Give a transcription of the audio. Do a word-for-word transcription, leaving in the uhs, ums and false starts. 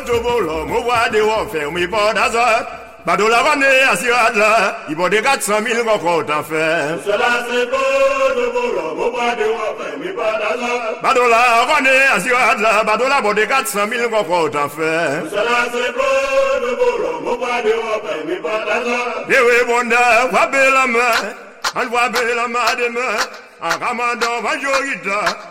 tout beau l'homme, on voit des wafs, mais pas d'azot. Badola René à Siradla, il vaut des quatre cent mille encore en faire. Cela c'est beau, tout beau l'homme, on voit des wafs, mais pas d'azot. Badola René à Siradla, Badola vaut des quatre cent mille encore en faire. Cela c'est beau, tout beau l'homme, on voit des wafs, mais pas d'azot. Et oui, bon, va belle la main, on voit belle la main de main, en ramadan, va jouer.